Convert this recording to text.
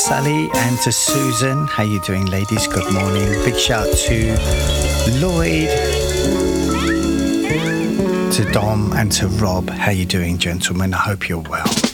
Sally and to Susan. How you doing, ladies? Good morning. Big shout to Lloyd, to Dom and to Rob. How you doing, gentlemen? I hope you're well.